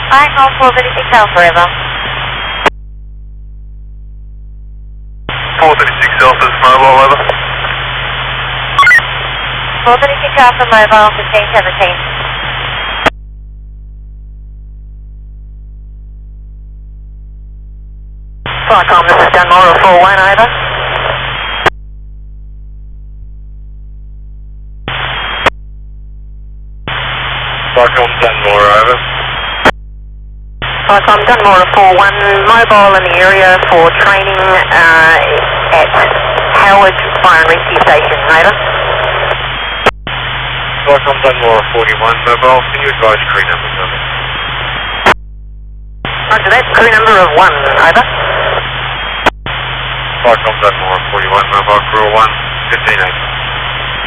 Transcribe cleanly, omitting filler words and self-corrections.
Flying home 436 Alpha, River. 436 Alpha's mobile, over. 436 Alpha Mobile, 1517. Flycom, this is Dunmore 41, over. Flycom Dunmore, over. Flycom Dunmore 41, mobile in the area for training at Howard Fire and Rescue Station, over. Flycom Dunmore 41, mobile, can you advise crew numbers, over? Roger that, crew number of 1, over. Flycom Dunmore 41, mobile, crew 1, 15 8.